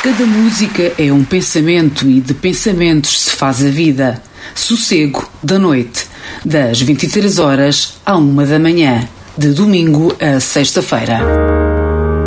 Cada música é um pensamento e de pensamentos se faz a vida. Sossego da noite, das 23 horas à 1 da manhã, de domingo a sexta-feira.